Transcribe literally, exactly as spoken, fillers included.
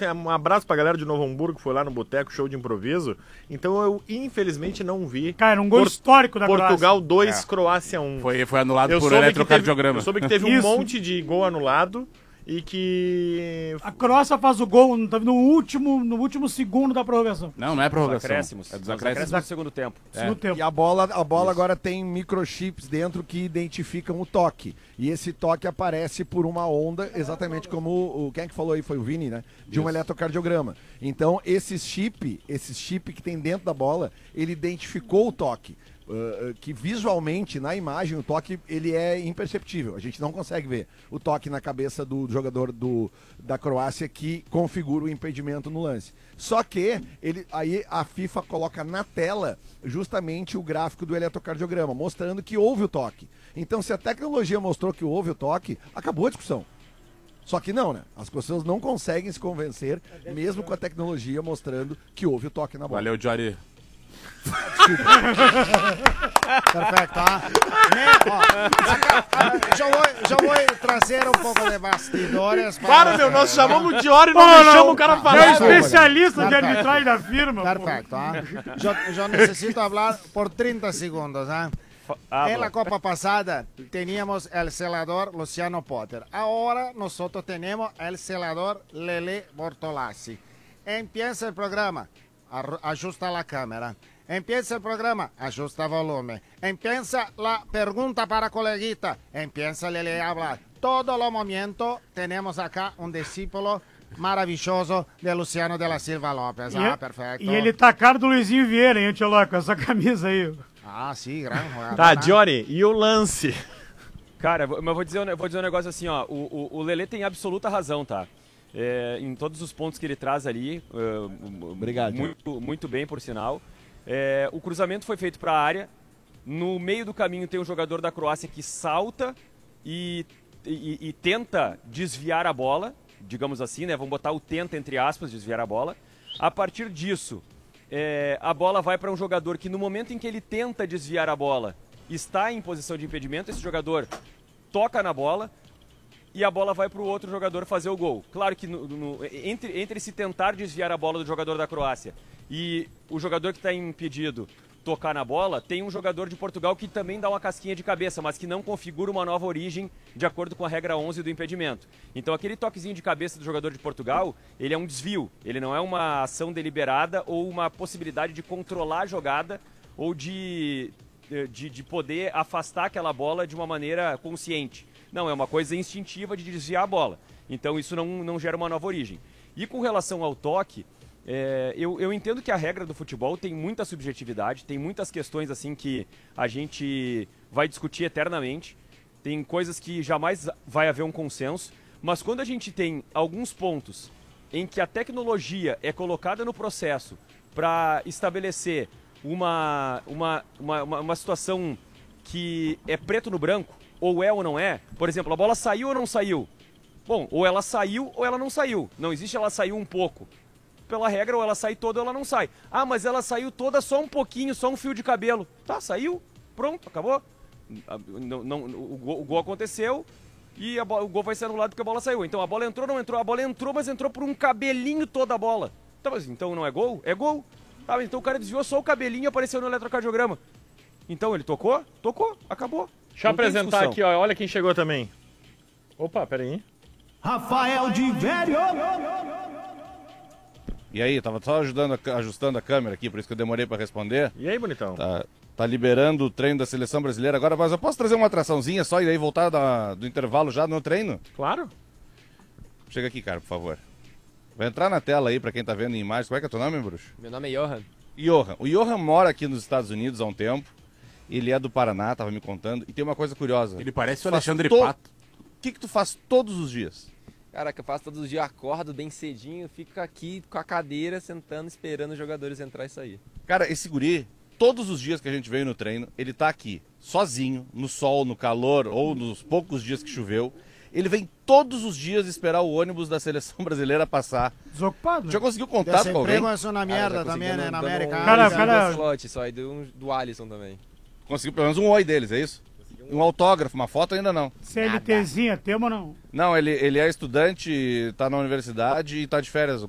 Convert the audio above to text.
ontem, um abraço pra galera de Novo Hamburgo, que foi lá no Boteco, show de improviso. Então eu, infelizmente, não vi. Cara, um gol Por- histórico da Portugal dois, É. Croácia um. Foi, foi anulado Eu por soube que eletrocardiograma. teve- Eu soube que teve um Isso. monte de gol anulado e que... A Croácia faz o gol no no último, no último segundo da prorrogação. Não, não é prorrogação. Acréscimos. É dos Os acréscimos acréscimos. do segundo tempo. Segundo tempo. E a bola, a bola agora tem microchips dentro que identificam o toque. E esse toque aparece por uma onda, exatamente como o, o- quem é que falou aí? Foi o Vini, né? De um eletrocardiograma. Então, esse chip, esse chip que tem dentro da bola, ele identificou o toque. Uh, uh, que visualmente, na imagem, o toque ele é imperceptível. A gente não consegue ver o toque na cabeça do jogador do, da Croácia que configura o impedimento no lance. Só que ele, aí a FIFA coloca na tela justamente o gráfico do eletrocardiograma, mostrando que houve o toque. Então, se a tecnologia mostrou que houve o toque, acabou a discussão. Só que não, né? As pessoas não conseguem se convencer, mesmo com a tecnologia mostrando que houve o toque na bola. Valeu, Jory. Perfecto. ¿ah? Ne- ó, acá, ah, yo, voy, yo voy a trazer um pouco de bastidores. Para, meu, nós chamamos de hora e não Pô, deixamos não. o cara É o falar. especialista de Perfeito. arbitragem da firma. pô. Perfecto. ¿ah? Yo, yo necesito hablar por trinta segundos. ¿ah? En la Copa pasada teníamos el celador Luciano Potter. Ahora nosotros tenemos el celador Lele Bortolassi. Empieza el programa, arru- ajusta la cámara. Empieza el programa, ajusta volumen. Empieza la pregunta para coleguita. Empieza Lele a hablar. Todo los momentos tenemos acá un discípulo maravilloso de Luciano de la Silva López. E, Ah, perfecto. e ele tá a cara do Luizinho Vieira, hein, Antiloco, com essa camisa aí. Ah, sim, grande jogador. Tá, né? Jory, e o lance? Cara, mas eu vou dizer, um- eu vou dizer um negócio assim, ó. O, o, o Lelê tem absoluta razão, tá? É, em todos os pontos que ele traz ali. é, Obrigado. Muito, muito bem, por sinal. É, o cruzamento foi feito para a área. No meio do caminho tem um jogador da Croácia que salta e, e, e tenta desviar a bola, digamos assim, né? Vamos botar o tenta entre aspas, desviar a bola. A partir disso, é, a bola vai para um jogador que no momento em que ele tenta desviar a bola, está em posição de impedimento, esse jogador toca na bola e a bola vai para o outro jogador fazer o gol. Claro que no, no, entre, entre se tentar desviar a bola do jogador da Croácia e o jogador que está impedido tocar na bola, tem um jogador de Portugal que também dá uma casquinha de cabeça, mas que não configura uma nova origem de acordo com a regra onze do impedimento. Então aquele toquezinho de cabeça do jogador de Portugal, ele é um desvio, ele não é uma ação deliberada ou uma possibilidade de controlar a jogada ou de, de, de poder afastar aquela bola de uma maneira consciente. Não, é uma coisa instintiva de desviar a bola. Então isso não, não gera uma nova origem. E com relação ao toque, é, eu, eu entendo que a regra do futebol tem muita subjetividade, tem muitas questões assim que a gente vai discutir eternamente, tem coisas que jamais vai haver um consenso, mas quando a gente tem alguns pontos em que a tecnologia é colocada no processo para estabelecer uma, uma, uma, uma, uma situação que é preto no branco, ou é ou não é, por exemplo, a bola saiu ou não saiu? Bom, ou ela saiu ou ela não saiu. Não existe ela saiu um pouco. Pela regra, ou ela sai toda ou ela não sai. Ah, mas ela saiu toda só um pouquinho, só um fio de cabelo. Tá, saiu, pronto, acabou. Não, não, o, gol, o gol aconteceu e a bola, o gol vai ser anulado porque a bola saiu. Então a bola entrou ou não entrou? A bola entrou, mas entrou por um cabelinho toda a bola. Tá, mas então não é gol? É gol. Tá, mas então o cara desviou só o cabelinho e apareceu no eletrocardiograma. Então ele tocou? Tocou, acabou. Deixa eu Não tem apresentar discussão. aqui, ó. Olha quem chegou também. Opa, peraí. Rafael de Velho. E aí, tava só ajudando a- ajustando a câmera aqui, por isso que eu demorei pra responder. E aí, bonitão? Tá, tá liberando o treino da seleção brasileira agora, mas eu posso trazer uma atraçãozinha só e daí voltar da- do intervalo já no treino? Claro. Chega aqui, cara, por favor. Vai entrar na tela aí pra quem tá vendo em imagens. Qual é que é teu nome, bruxo? Meu nome é Johan. Johan. O Johan mora aqui nos Estados Unidos há um tempo. Ele é do Paraná, tava me contando. E tem uma coisa curiosa. Ele parece o Faz Alexandre to- Pato. O que que tu faz todos os dias? Cara, que eu faço todos os dias, acordo bem cedinho, fico aqui com a cadeira, sentando, esperando os jogadores entrar e sair. Cara, esse guri, todos os dias que a gente veio no treino, ele tá aqui, sozinho, no sol, no calor, ou nos poucos dias que choveu. Ele vem todos os dias esperar o ônibus da seleção brasileira passar. Desocupado, né? Já conseguiu contato com alguém? Desemprego é uma merda também, né, na América. Cara, um, cara- do slot, só e do, do Alisson também. Conseguiu pelo menos um oi deles, é isso? Um autógrafo, uma foto ainda não. CLTzinha, temos ou não? Não, ele, ele é estudante, tá na universidade e tá de férias.